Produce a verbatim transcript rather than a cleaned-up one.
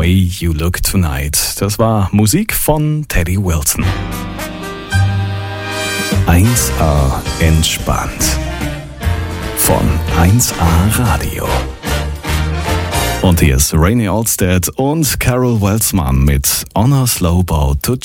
Way You Look Tonight. Das war Musik von Teddy Wilson. eins A entspannt. Von eins A Radio. Und hier ist Rainey Alstead und Carol Welsman mit On a Slow Boat to